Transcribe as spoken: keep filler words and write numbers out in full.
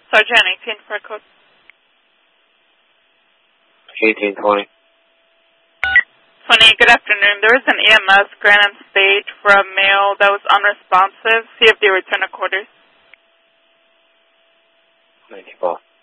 Sergeant, eighteen for code. eighteen twenty. twenty, good afternoon. There was an E M S Granite State for a male that was unresponsive. See if they return a quarters. ninety-four.